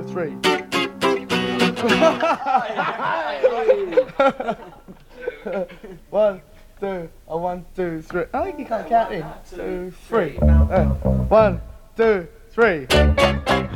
three. 1, 2, 1, 2, 3. I think you can't count in. 2, 3. 1, 2, 3.